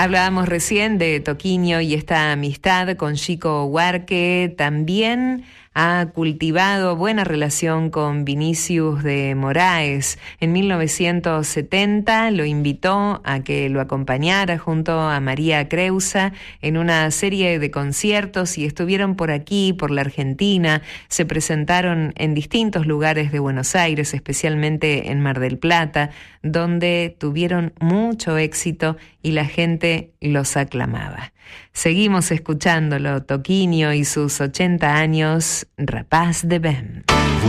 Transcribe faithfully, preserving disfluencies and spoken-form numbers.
Hablábamos recién de Toquinho y esta amistad con Chico Buarque. También ha cultivado buena relación con Vinicius de Moraes. En mil novecientos setenta lo invitó a que lo acompañara junto a María Creusa en una serie de conciertos y estuvieron por aquí, por la Argentina. Se presentaron en distintos lugares de Buenos Aires, especialmente en Mar del Plata, donde tuvieron mucho éxito y la gente los aclamaba. Seguimos escuchándolo, Toquinho y sus ochenta años, Rapaz de Ben.